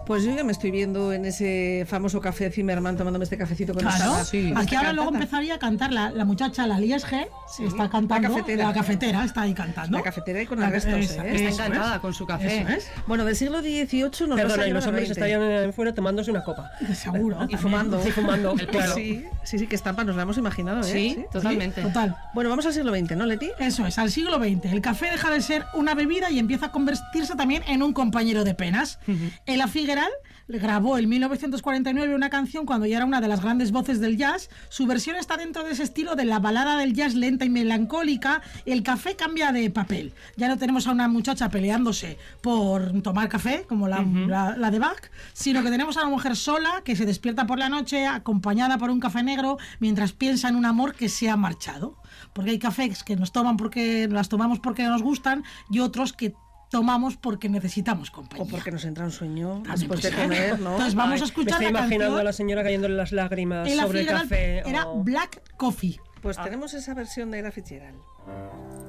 Pues yo ya me estoy viendo en ese famoso café Zimmermann tomándome este cafecito con Claro, esta- sí. Aquí ahora luego empezaría a cantar la muchacha, la Liesge, está cantando. La cafetera está ahí cantando. La cafetera y con arrestos, Está encantada con su café. Eso es. Bueno, del siglo XVIII nos vas a Perdona, y llevar los al hombres 20. estarían fuera tomándose una copa. Seguro. Y fumando. Y fumando, claro. Sí, que estampa, nos la hemos imaginado, ¿eh? Sí, totalmente. Total. Bueno, vamos al siglo XX, ¿no, Leti? Eso es, al siglo XX. El café deja de ser una bebida y empieza a convertirse también en un compañero de penas. Ella Fitzgerald grabó en 1949 una canción cuando ya era una de las grandes voces del jazz. Su versión está dentro de ese estilo de la balada del jazz lenta y melancólica. El café cambia de papel. Ya no tenemos a una muchacha peleándose por tomar café, como la de Bach, sino que tenemos a una mujer sola que se despierta por la noche acompañada por un café negro mientras piensa en un amor que se ha marchado. Porque hay cafés que las tomamos porque nos gustan y otros que tomamos porque necesitamos compañía. O porque nos entra un sueño También después de puede ser. comer, ¿no? Entonces vamos a Me escuchar estoy la imaginando canción. a la señora cayéndole las lágrimas Ella sobre el Fitzgerald café. era oh. Black Coffee. Pues tenemos esa versión de Ella Fitzgerald.